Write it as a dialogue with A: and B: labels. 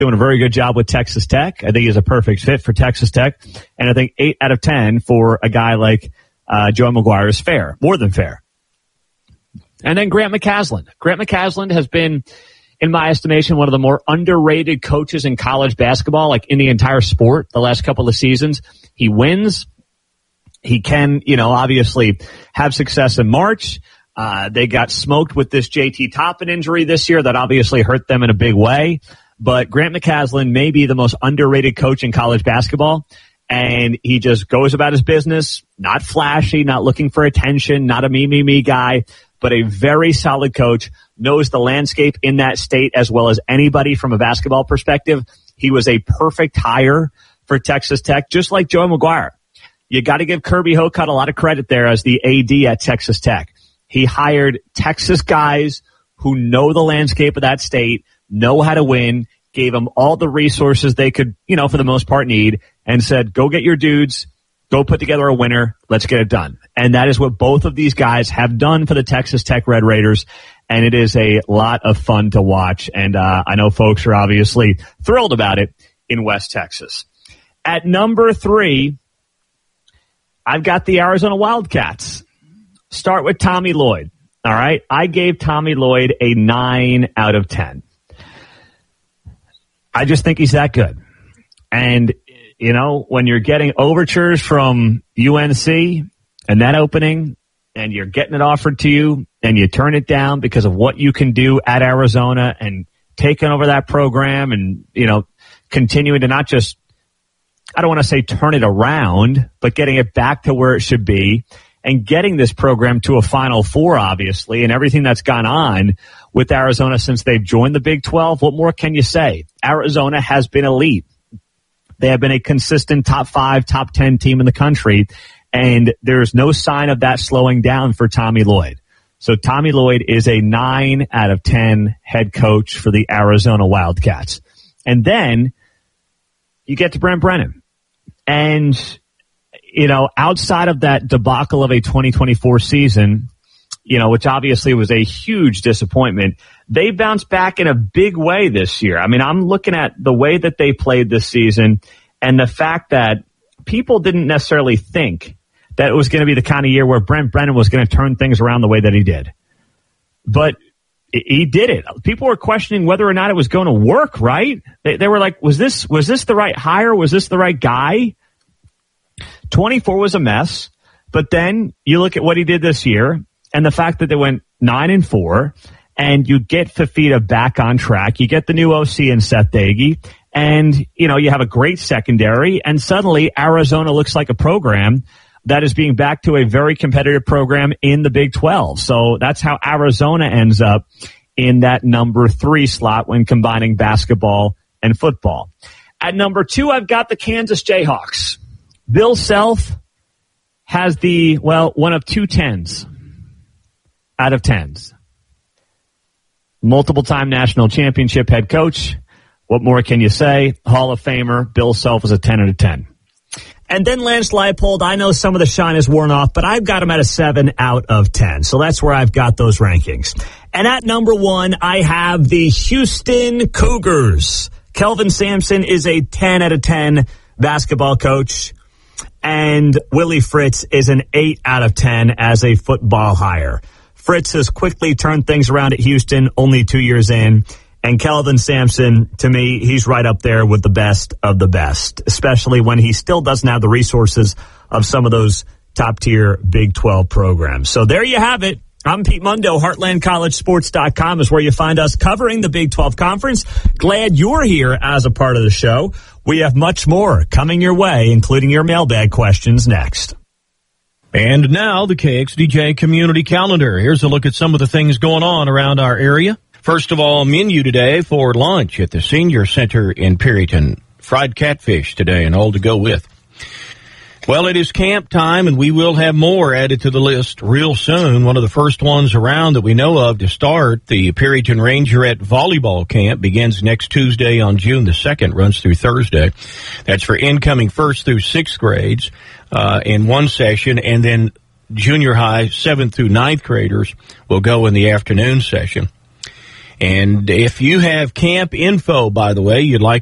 A: doing a very good job with Texas Tech. I think he's a perfect fit for Texas Tech. And I think 8 out of 10 for a guy like Joey McGuire is fair, more than fair. And then Grant McCasland. Grant McCasland has been, in my estimation, one of the more underrated coaches in college basketball, like in the entire sport, the last couple of seasons. He wins. He can, obviously have success in March. They got smoked with this JT Toppin injury this year that obviously hurt them in a big way. But Grant McCasland may be the most underrated coach in college basketball. And he just goes about his business, not flashy, not looking for attention, not a me guy, but a very solid coach, knows the landscape in that state as well as anybody from a basketball perspective. He was a perfect hire for Texas Tech, just like Joey McGuire. You got to give Kirby Hocutt a lot of credit there as the AD at Texas Tech. He hired Texas guys who know the landscape of that state, know how to win, gave them all the resources they could, for the most part need, and said, go get your dudes, go put together a winner, let's get it done. And that is what both of these guys have done for the Texas Tech Red Raiders, and it is a lot of fun to watch. And I know folks are obviously thrilled about it in West Texas. At number 3, I've got the Arizona Wildcats. Start with Tommy Lloyd. All right. I gave Tommy Lloyd a 9 out of 10. I just think he's that good. And, when you're getting overtures from UNC and that opening and you're getting it offered to you and you turn it down because of what you can do at Arizona and taking over that program and, continuing to not just, I don't want to say turn it around, but getting it back to where it should be. And getting this program to a Final Four, obviously, and everything that's gone on with Arizona since they've joined the Big 12, what more can you say? Arizona has been elite. They have been a consistent top 5, top 10 team in the country, and there's no sign of that slowing down for Tommy Lloyd. So Tommy Lloyd is a 9 out of 10 head coach for the Arizona Wildcats. And then you get to Brent Brennan. And outside of that debacle of a 2024 season, which obviously was a huge disappointment, they bounced back in a big way this year. I mean, I'm looking at the way that they played this season and the fact that people didn't necessarily think that it was going to be the kind of year where Brent Brennan was going to turn things around the way that he did. But he did it. People were questioning whether or not it was going to work, right? They were like, was this the right hire? Was this the right guy? 24 was a mess, but then you look at what he did this year and the fact that they went 9-4 and you get Fafita back on track. You get the new OC in Seth Dagey and, you have a great secondary and suddenly Arizona looks like a program that is being back to a very competitive program in the Big 12. So that's how Arizona ends up in that number 3 slot when combining basketball and football. At number 2, I've got the Kansas Jayhawks. Bill Self has one of 2 10s out of 10s. Multiple-time national championship head coach. What more can you say? Hall of Famer. Bill Self is a 10 out of 10. And then Lance Leipold, I know some of the shine is worn off, but I've got him at a 7 out of 10. So that's where I've got those rankings. And at number 1, I have the Houston Cougars. Kelvin Sampson is a 10 out of 10 basketball coach. And Willie Fritz is an 8 out of 10 as a football hire. Fritz has quickly turned things around at Houston, only 2 years in. And Kelvin Sampson, to me, he's right up there with the best of the best, especially when he still doesn't have the resources of some of those top-tier Big 12 programs. So there you have it. I'm Pete Mundo. HeartlandCollegeSports.com is where you find us covering the Big 12 Conference. Glad you're here as a part of the show. We have much more coming your way, including your mailbag questions next.
B: And now the KXDJ Community Calendar. Here's a look at some of the things going on around our area. First of all, menu today for lunch at the Senior Center in Perryton. Fried catfish today and all to go with. Well, it is camp time, and we will have more added to the list real soon. One of the first ones around that we know of to start, the Perryton Rangerette Volleyball Camp, begins next Tuesday on June the 2nd, runs through Thursday. That's for incoming 1st through 6th grades in one session, and then junior high 7th through 9th graders will go in the afternoon session. And if you have camp info, by the way, you'd like